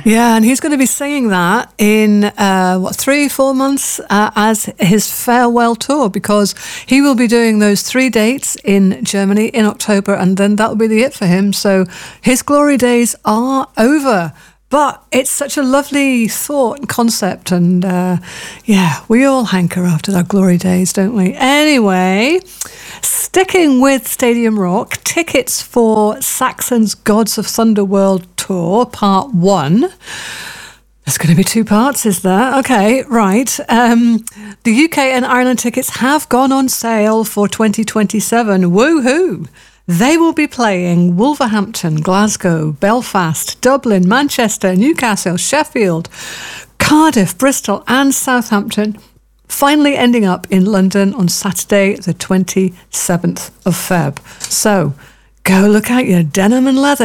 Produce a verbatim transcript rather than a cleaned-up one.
Yeah, and he's going to be singing that in, uh, what, three, four months uh, as his farewell tour, because he will be doing those three dates in Germany in October, and then that'll be the it for him. So his glory days are over. But it's such a lovely thought and concept, and uh, yeah, we all hanker after our glory days, don't we? Anyway, sticking with Stadium Rock, tickets for Saxon's Gods of Thunder World Tour, Part one. There's going to be two parts, is there? Okay, right. Um, the U K and Ireland tickets have gone on sale for twenty twenty-seven. Woohoo! They will be playing Wolverhampton, Glasgow, Belfast, Dublin, Manchester, Newcastle, Sheffield, Cardiff, Bristol and Southampton, finally ending up in London on Saturday the twenty-seventh of February. So go look out your denim and leather